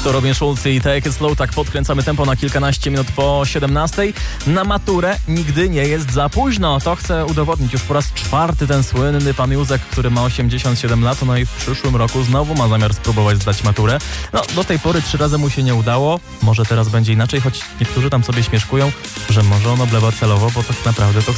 To Robin Schulz i Take It Slow. Tak podkręcamy tempo na kilkanaście minut po 17. Na maturę nigdy nie jest za późno. To chce udowodnić już po raz czwarty ten słynny pan Józek, który ma 87 lat. No i w przyszłym roku znowu ma zamiar spróbować zdać maturę. No, do tej pory 3 razy mu się nie udało. Może teraz będzie inaczej, choć niektórzy tam sobie śmieszkują, że może on oblewa celowo, bo tak naprawdę to